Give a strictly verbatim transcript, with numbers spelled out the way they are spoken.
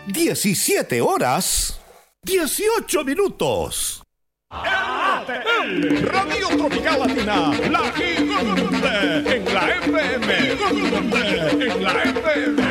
diecisiete horas, dieciocho minutos. El Radio Tropical Latina, la gigante, en la F M, en la F M.